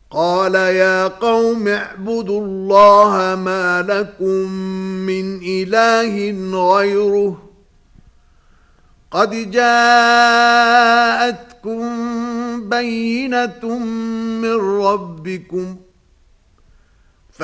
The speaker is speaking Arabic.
قال يا قوم اعبدوا الله ما لكم من إله غيره قد جاءتكم بينة من ربكم